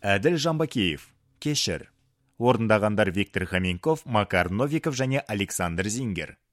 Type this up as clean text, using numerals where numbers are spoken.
Әділ Жамбакеев, кешір. Орындағандар Виктор Хоменков, Макар Новиков және Александр Зингер.